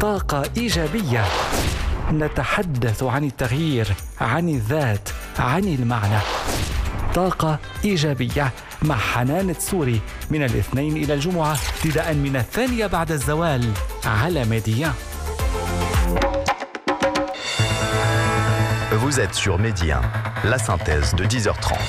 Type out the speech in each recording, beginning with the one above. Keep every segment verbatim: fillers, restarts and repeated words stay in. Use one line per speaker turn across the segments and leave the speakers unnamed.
طاقة إيجابية. نتحدث عن التغيير، عن الذات، عن المعنى. طاقة إيجابية مع حنان التسوري من الاثنين إلى الجمعة ابتداء من الثانية بعد الزوال على ميديا.
Vous êtes sur Média, la synthèse de dix heures trente.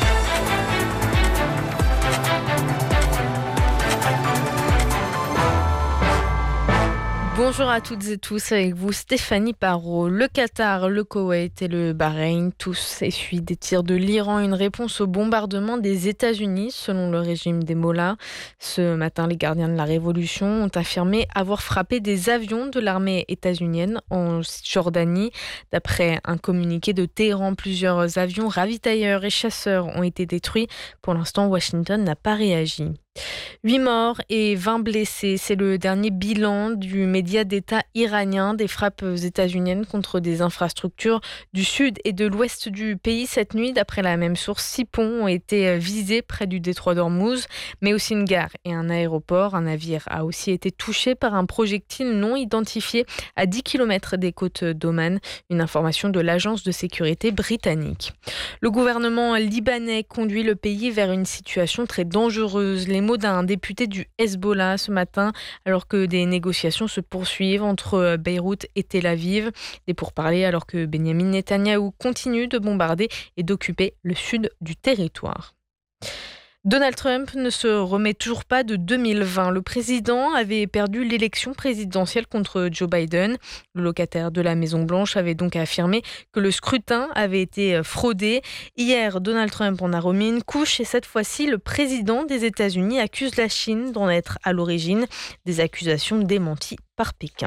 Bonjour à toutes et tous, avec vous Stéphanie Parot. Le Qatar, le Koweït et le Bahreïn, tous essuient des tirs de l'Iran, une réponse au bombardement des États-Unis, selon le régime des Mollahs. Ce matin, les gardiens de la Révolution ont affirmé avoir frappé des avions de l'armée états-unienne en Jordanie. D'après un communiqué de Téhéran, plusieurs avions ravitailleurs et chasseurs ont été détruits. Pour l'instant, Washington n'a pas réagi. huit morts et vingt blessés, c'est le dernier bilan du média d'État iranien des frappes états-uniennes contre des infrastructures du sud et de l'ouest du pays cette nuit. D'après la même source, six ponts ont été visés près du détroit d'Ormuz, mais aussi une gare et un aéroport. Un navire a aussi été touché par un projectile non identifié à dix kilomètres des côtes d'Oman, une information de l'agence de sécurité britannique. Le gouvernement libanais conduit le pays vers une situation très dangereuse. Les mots d'un député du Hezbollah ce matin, alors que des négociations se poursuivent entre Beyrouth et Tel Aviv. Des pourparlers alors que Benyamin Netanyahou continue de bombarder et d'occuper le sud du territoire. Donald Trump ne se remet toujours pas de deux mille vingt. Le président avait perdu l'élection présidentielle contre Joe Biden. Le locataire de la Maison-Blanche avait donc affirmé que le scrutin avait été fraudé. Hier, Donald Trump en a remis une couche et cette fois-ci, le président des États-Unis accuse la Chine d'en être à l'origine. Des accusations démenties par Pékin.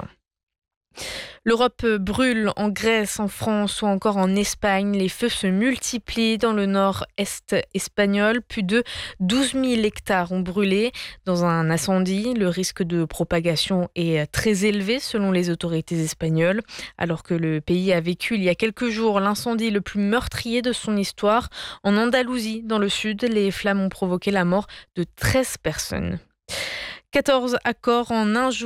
L'Europe brûle en Grèce, en France ou encore en Espagne. Les feux se multiplient dans le nord-est espagnol. Plus de douze mille hectares ont brûlé dans un incendie. Le risque de propagation est très élevé selon les autorités espagnoles. Alors que le pays a vécu il y a quelques jours l'incendie le plus meurtrier de son histoire, en Andalousie, dans le sud, les flammes ont provoqué la mort de treize personnes. quatorze accords en un jour.